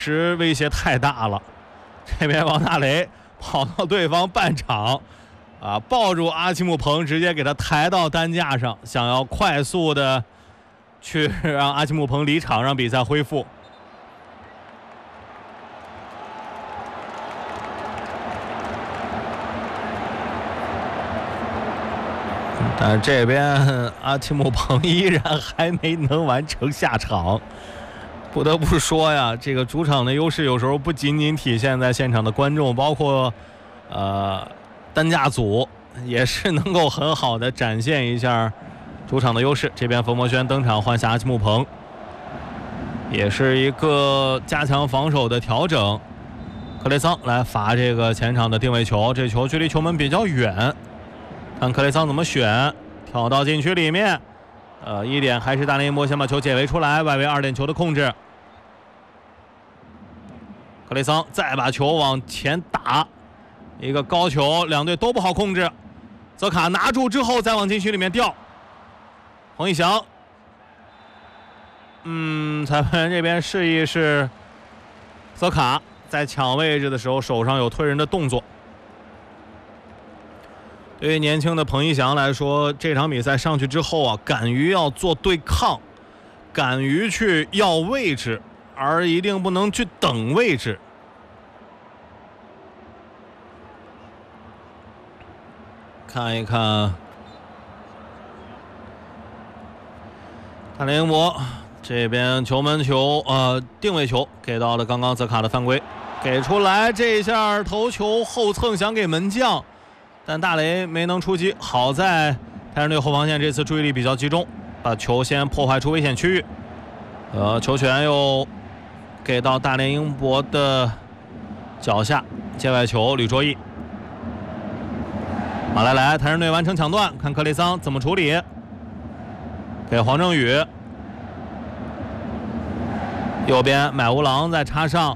实威胁太大了。这边王大雷跑到对方半场，抱住阿奇姆彭，直接给他抬到担架上，想要快速的去让阿奇姆彭离场，让比赛恢复。但是这边阿奇姆彭依然还没能完成下场。不得不说呀，这个主场的优势有时候不仅仅体现在现场的观众，包括担架组也是能够很好的展现一下主场的优势。这边冯博轩登场换下阿奇姆彭，也是一个加强防守的调整。克雷桑来罚这个前场的定位球，这球距离球门比较远，看克雷桑怎么选，跳到禁区里面。一点还是大连英博先把球解围出来，外围2点球的控制。克雷桑再把球往前打，一个高球，两队都不好控制。泽卡拿住之后再往禁区里面吊。黄义翔，裁判这边示意是泽卡在抢位置的时候手上有推人的动作。对于年轻的彭一翔来说，这场比赛上去之后敢于要做对抗，敢于去要位置，而一定不能去等位置。看一看大连英博这边球门球定位球给到了刚刚泽卡的犯规，给出来，这一下头球后蹭想给门将，但大雷没能出击。好在泰山队后防线这次注意力比较集中，把球先破坏出危险区域。球权又给到大连英博的脚下，界外球吕卓毅。马来泰山队完成抢断，看克雷桑怎么处理。给黄正宇，右边买乌郎再插上，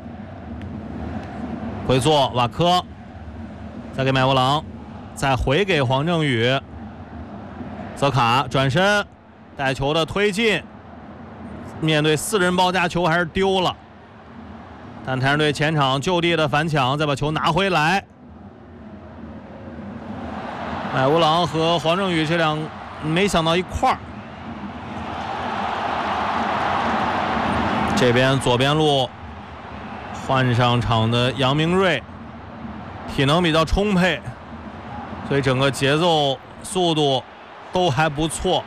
回做瓦科。再给买乌郎，再回给黄正宇，泽卡转身带球的推进，面对4人包夹球还是丢了，但泰山队前场就地的反抢，再把球拿回来。买乌郎和黄正宇这两没想到一块儿。这边左边路换上场的杨明瑞，体能比较充沛，所以整个节奏速度都还不错。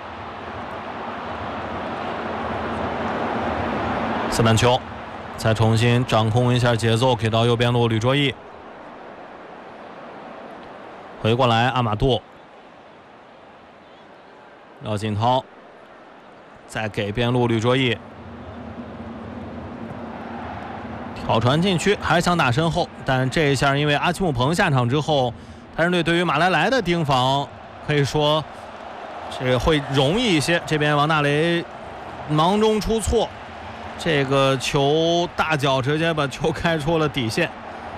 四板球再重新掌控一下节奏，给到右边路吕卓毅，回过来阿马杜，廖锦涛再给边路吕卓毅，挑传禁区，还想打身后，但这一下因为阿奇姆彭下场之后，泰山队对于马来莱的盯防可以说这个会容易一些。这边王大雷忙中出错，这个球大脚直接把球开出了底线，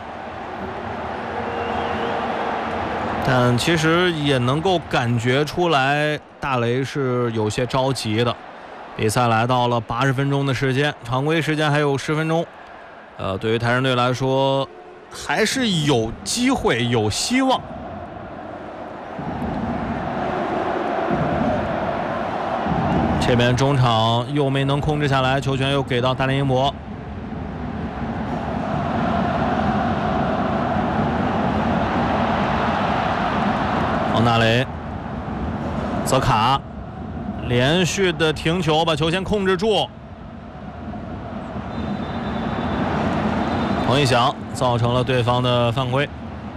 但其实也能够感觉出来大雷是有些着急的。比赛来到了80分钟的时间，常规时间还有10分钟。对于泰山队来说还是有机会有希望。这边中场又没能控制下来，球权又给到大连英博。王大雷，泽卡连续的停球把球先控制住，彭一翔造成了对方的犯规。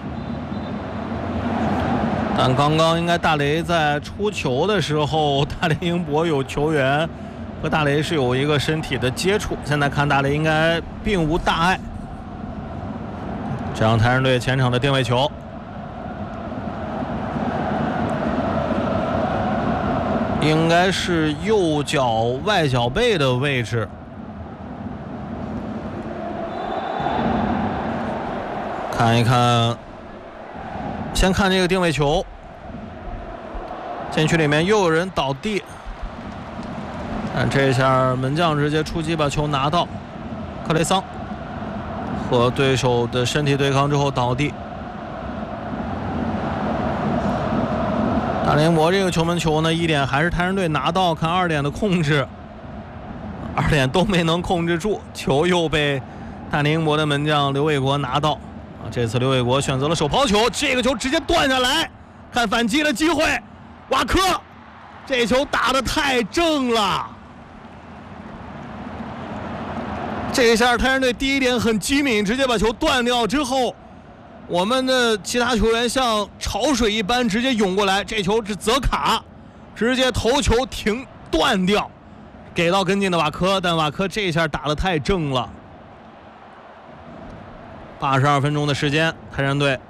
但刚刚应该大雷在出球的时候，大连英博有球员和大雷是有一个身体的接触，现在看大雷应该并无大碍。这样泰山队前场的定位球，应该是右脚外脚背的位置。看一看，先看这个定位球，禁区里面又有人倒地，但这一下门将直接出击把球拿到。 克雷桑和对手的身体对抗之后倒地。大连国这个球门球呢，1点还是泰山队拿到，看2点的控制，2点都没能控制住，球又被大连国的门将刘卫国拿到。这次刘卫国选择了手抛球，这个球直接断下来，看反击的机会，瓦科，这球打得太正了。这一下泰山队第1点很机敏，直接把球断掉之后，我们的其他球员像潮水一般直接涌过来，这球是泽卡直接头球停断掉，给到跟进的瓦科，但瓦科这一下打得太正了。82分钟的时间，泰山队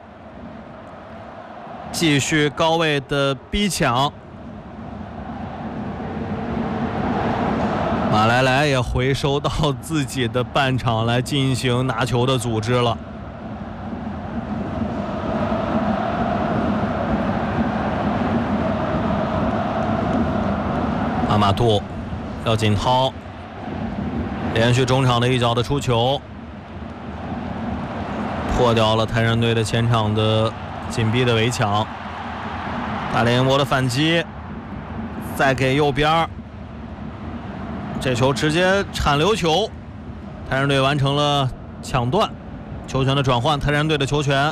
继续高位的逼抢，马来莱也回收到自己的半场来进行拿球的组织了。阿马杜、廖锦涛连续中场的一脚的出球，破掉了泰山队的前场的紧逼的围墙。大连国的反击，再给右边，这球直接铲流球，泰山队完成了抢断，球权的转换，泰山队的球权。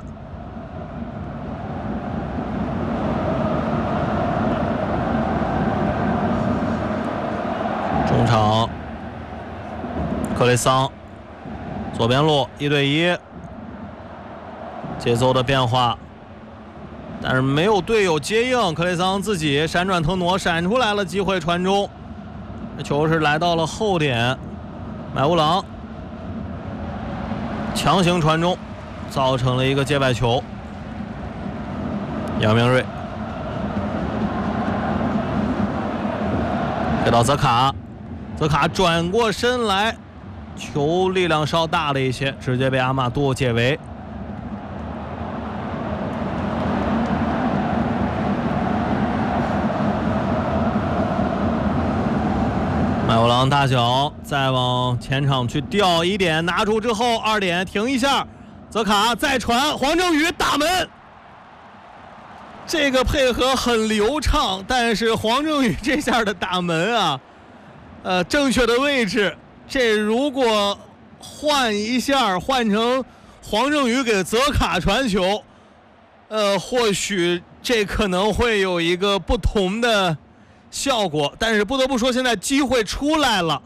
中场克雷桑左边路1对1，节奏的变化，但是没有队友接应，克雷桑自己闪转腾挪闪出来了机会传中，这球是来到了后点，买乌朗强行传中，造成了一个界外球。杨明瑞给到泽卡，泽卡转过身来，球力量稍大了一些，直接被阿马杜解围。麦乌朗大脚再往前场去吊1点，拿出之后2点停一下，泽卡再传，黄正宇打门，这个配合很流畅，但是黄正宇这下的打门啊，正确的位置，这如果换一下，换成黄正宇给泽卡传球，或许这可能会有一个不同的效果，但是不得不说现在机会出来了。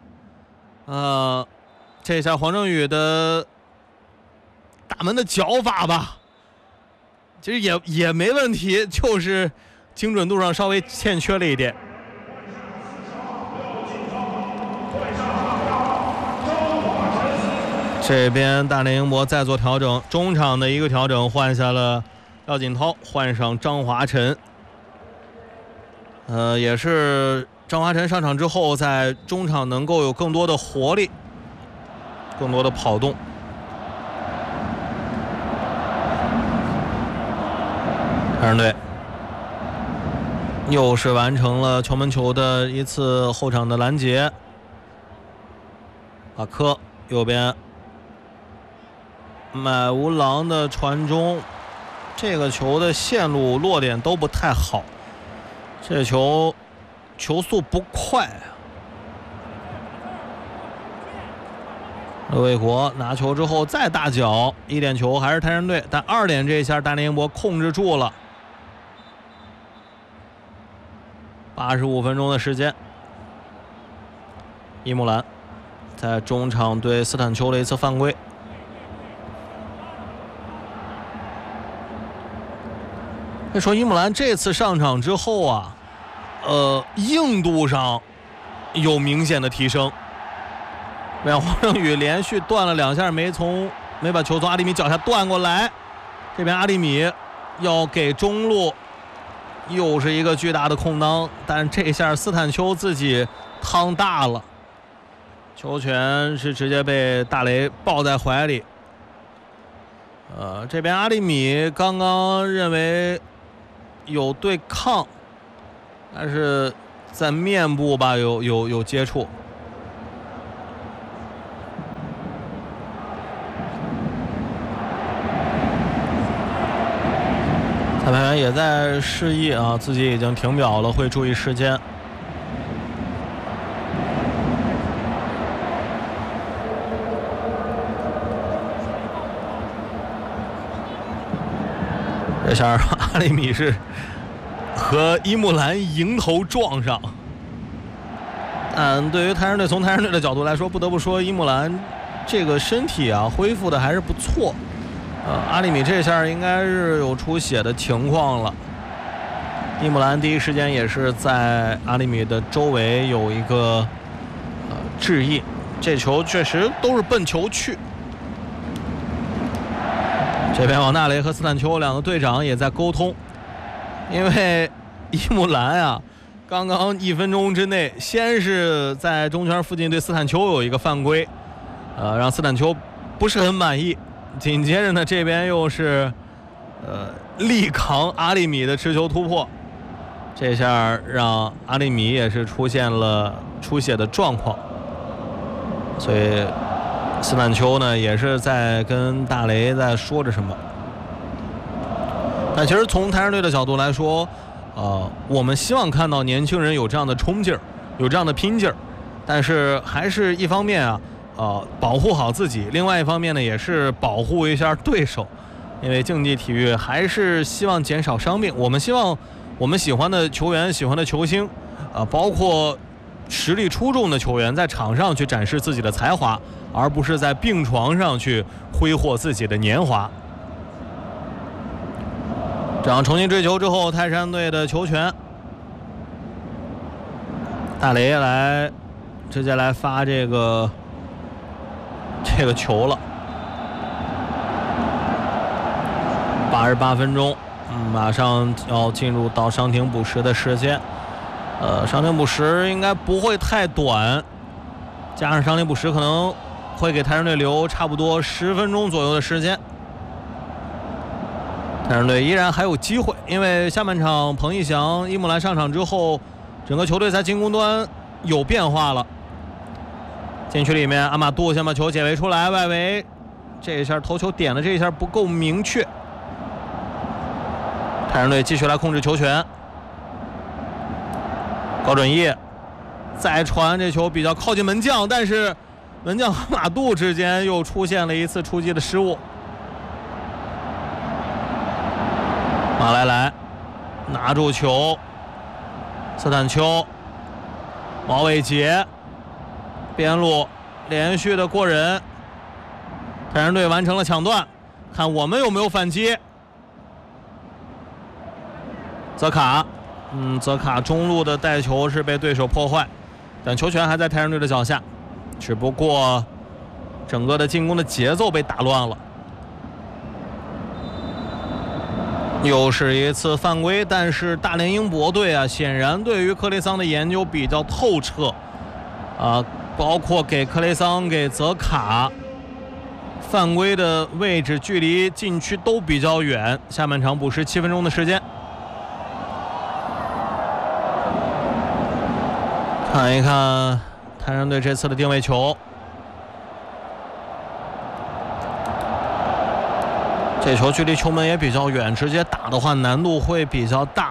这下黄正宇的打门的脚法吧，其实也没问题，就是精准度上稍微欠缺了一点。这边大连英博再做调整，中场的一个调整，换下了廖锦涛，换上张华晨。也是张华晨上场之后，在中场能够有更多的活力，更多的跑动。泰山队又是完成了球门球的一次后场的拦截。瓦科右边。买乌郎的传中，这个球的线路落点都不太好，这球速不快。刘卫国拿球之后再大脚，1点球还是泰山队，但2点这一下大连英博控制住了。85分钟的时间，伊木兰在中场对斯坦丘的一次犯规。可以说伊木兰这次上场之后啊，硬度上有明显的提升。黄正宇连续断了2下，没把球从阿里米脚下断过来。这边阿里米要给中路，又是一个巨大的空当，但这下斯坦丘自己趟大了，球权是直接被大雷抱在怀里。这边阿里米刚刚认为有对抗，但是在面部吧有接触。 裁判员也在示意啊，自己已经停表了，会注意时间。这下阿里米是和伊木兰迎头撞上。对于泰山队，从泰山队的角度来说，不得不说伊木兰这个身体啊恢复的还是不错。阿里米这下应该是有出血的情况了。伊木兰第一时间也是在阿里米的周围有一个致意，这球确实都是奔球去。这边王大雷和斯坦丘两个队长也在沟通，因为伊木兰啊，刚刚1分钟之内，先是在中圈附近对斯坦丘有一个犯规，让斯坦丘不是很满意。紧接着呢，这边又是力扛阿里米的持球突破，这下让阿里米也是出现了出血的状况，所以斯坦丘呢也是在跟大雷在说着什么。但其实从泰山队的角度来说，我们希望看到年轻人有这样的冲劲儿，有这样的拼劲儿，但是还是一方面啊，保护好自己，另外一方面呢也是保护一下对手，因为竞技体育还是希望减少伤病。我们希望我们喜欢的球员、喜欢的球星，包括实力出众的球员，在场上去展示自己的才华，而不是在病床上去挥霍自己的年华。这样重新追求之后，泰山队的球权，大雷来直接来发这个球了。88分钟，马上要进入到伤停补时的时间。伤停补时应该不会太短，加上伤停补时可能会给泰山队留差不多10分钟左右的时间。泰山队依然还有机会，因为下半场彭义祥、伊木兰上场之后，整个球队在进攻端有变化了。禁区里面，阿马杜先把球解围出来，外围这一下头球点的这一下不够明确。泰山队继续来控制球权，高准翼再传，这球比较靠近门将，但是门将和马杜之间又出现了一次出击的失误。马来来拿住球，斯坦丘、毛伟杰边路连续的过人，泰山队完成了抢断，看我们有没有反击。泽卡，泽卡中路的带球是被对手破坏，但球权还在泰山队的脚下，只不过整个的进攻的节奏被打乱了。又是一次犯规，但是大连英博队啊，显然对于克雷桑的研究比较透彻，包括给克雷桑、给泽卡犯规的位置距离禁区都比较远。下半场补时7分钟的时间，看一看泰山队这次的定位球。这球距离球门也比较远，直接打的话难度会比较大。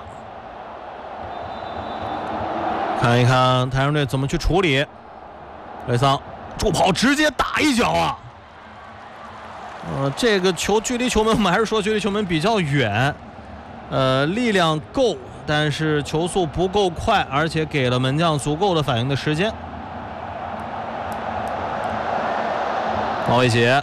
看一看泰山队怎么去处理。雷桑助跑直接打一脚啊！这个球距离球门，我们还是说距离球门比较远，力量够，但是球速不够快，而且给了门将足够的反应的时间。毛伟杰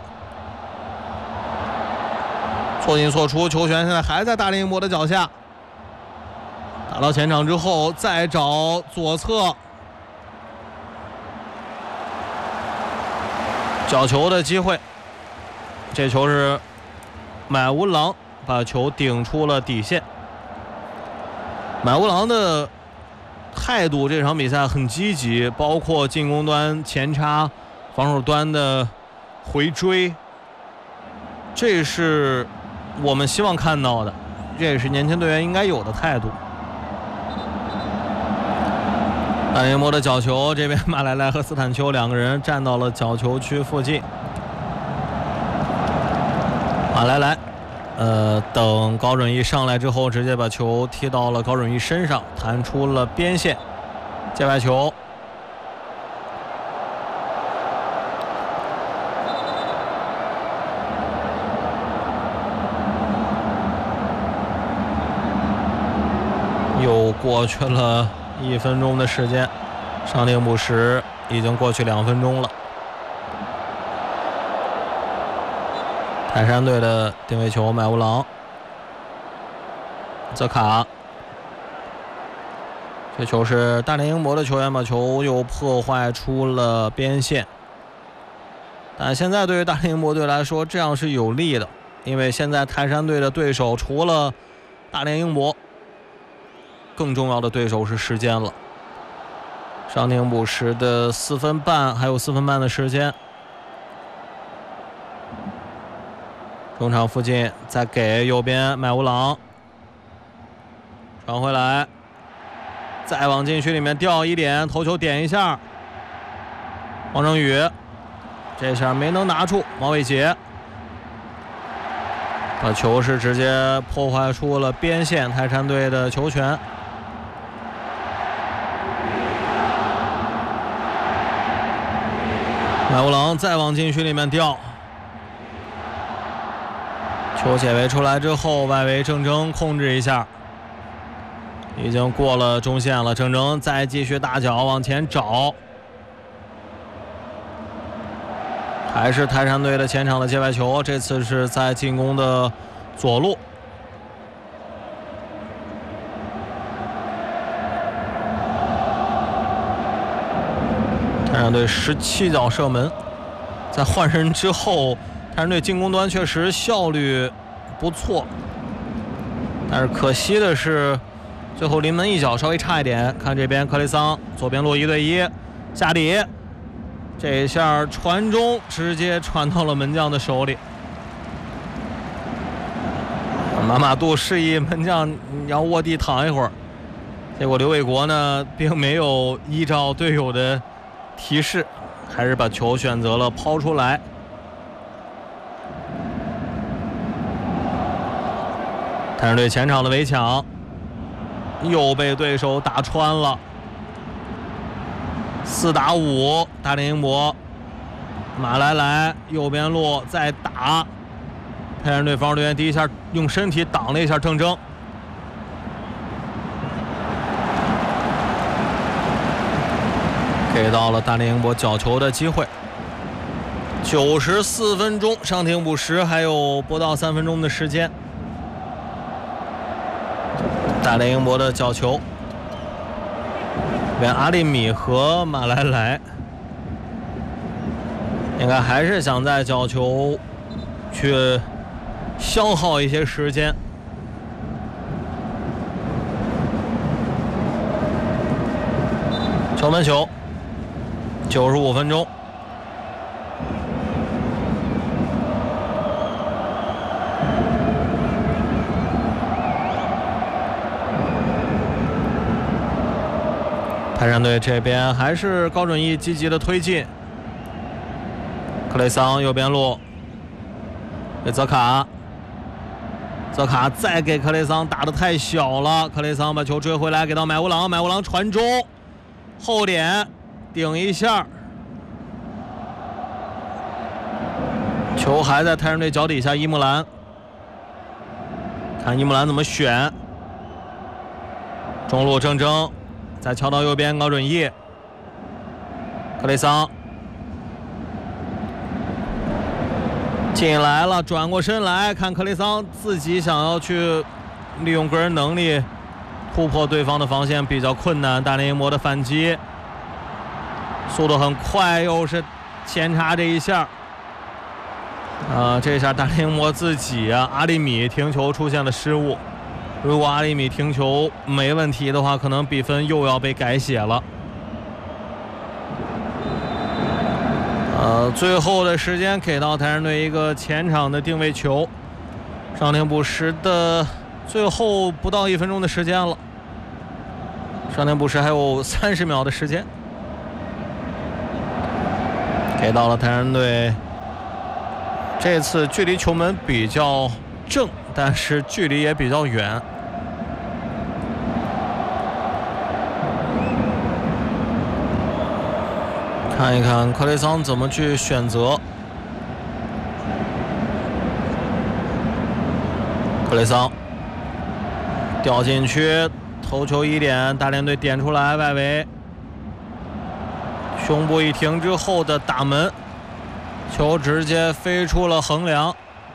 错进错出，球权现在还在大连英博的脚下。打到前场之后，再找左侧角球的机会。这球是买乌郎把球顶出了底线。买乌郎的态度这场比赛很积极，包括进攻端前插、防守端的回追，这是我们希望看到的，这也是年轻队员应该有的态度。大连英博的角球，这边马来莱和斯坦丘两个人站到了角球区附近。马来莱等高准翼上来之后，直接把球踢到了高准翼身上，弹出了边线，界外球。又过去了1分钟的时间，伤停补时已经过去2分钟了。泰山队的定位球，麦乌朗，泽卡，这球是大连英博的球员把球又破坏出了边线。但现在对于大连英博队来说，这样是有利的，因为现在泰山队的对手除了大连英博，更重要的对手是时间了。伤停补时的4分半，还有4分半的时间。中场附近再给右边麦乌朗传回来，再往禁区里面掉一点，头球点一下。王正宇这下没能拿住，毛伟杰把球是直接破坏出了边线，泰山队的球权。麦乌朗再往禁区里面掉，球解围出来之后，外围郑铮控制一下，已经过了中线了。郑铮再继续大脚往前找，还是泰山队的前场的界外球，这次是在进攻的左路。泰山队17脚射门，在换人之后，泰山队进攻端确实效率不错，但是可惜的是最后临门一脚稍微差一点。看这边克雷桑左边路1对1，下底这一下传中直接传到了门将的手里。马马杜示意门将你要卧地躺一会儿，结果刘卫国呢并没有依照队友的提示，还是把球选择了抛出来。泰山队前场的围抢又被对手打穿了，4打5，大连英博，马来来右边路再打，泰山队防守队员第一下用身体挡了一下郑铮，给到了大连英博角球的机会。94分钟，伤停补时还有不到3分钟的时间。大连英博的角球，连阿利米和马来莱应该还是想在角球去消耗一些时间。球门球，95分钟。泰山队这边还是高准翼积极的推进，克雷桑右边路给泽卡，泽卡再给克雷桑打得太小了，克雷桑把球追回来给到麦乌朗，麦乌朗传中后点顶一下，球还在泰山队脚底下，伊木兰看伊木兰怎么选，中路郑铮再敲到右边高准翼，克雷桑进来了，转过身来看克雷桑自己想要去利用个人能力突破对方的防线比较困难，大连英博的反击速度很快，又是前插这一下，这下大连英博自己阿利米停球出现了失误，如果阿利米停球没问题的话，可能比分又要被改写了。最后的时间给到泰山队一个前场的定位球，伤停补时的最后不到1分钟的时间了，伤停补时还有30秒的时间，给到了泰山队。这次距离球门比较正， 但是距离也比较远。看一看克雷桑怎么去选择。克雷桑掉进去，头球一点，大连队点出来外围，胸部一停之后的打门，球直接飞出了横梁。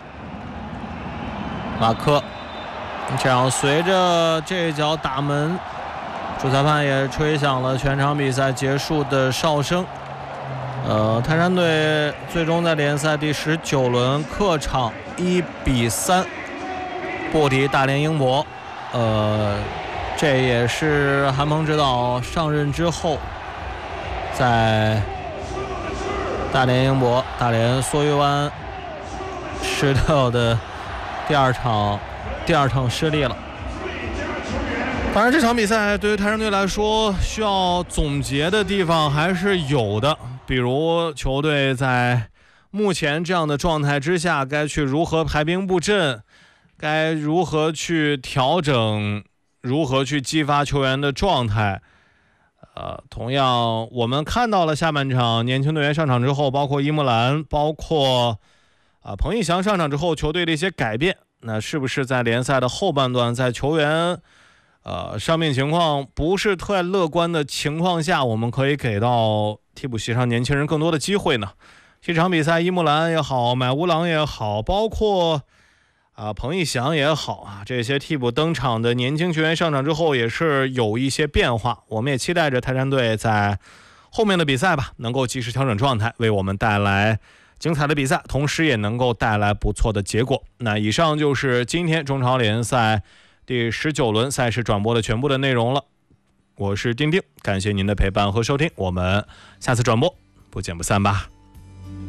马克这样随着这脚打门，主裁判也吹响了全场比赛结束的哨声。泰山队最终在联赛第19轮客场1-3不敌大连英博。这也是韩鹏指导上任之后在大连英博、大连梭鱼湾失掉的第二场失利了。当然这场比赛对于泰山队来说需要总结的地方还是有的，比如球队在目前这样的状态之下该去如何排兵布阵，该如何去调整，如何去激发球员的状态。同样我们看到了下半场年轻队员上场之后，包括伊木兰，包括彭义翔上场之后球队的一些改变，那是不是在联赛的后半段，在球员伤病情况不是特乐观的情况下，我们可以给到替补席上年轻人更多的机会呢？这场比赛伊木兰也好，买乌朗也好，包括彭义翔也好这些替补登场的年轻球员上场之后也是有一些变化。我们也期待着泰山队在后面的比赛吧，能够及时调整状态，为我们带来精彩的比赛，同时也能够带来不错的结果。那以上就是今天中超联赛第19轮赛事转播的全部的内容了。我是丁丁，感谢您的陪伴和收听，我们下次转播不见不散吧。